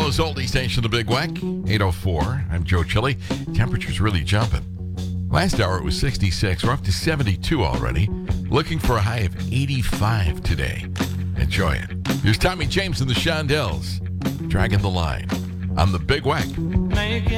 Toronto's oldie station, The Big Weck, 8:04. I'm Joe Chili. Temperature's really jumping. Last hour it was 66. We're up to 72 already. Looking for a high of 85 today. Enjoy it. Here's Tommy James and the Shondells. Dragging the Line on The Big Weck.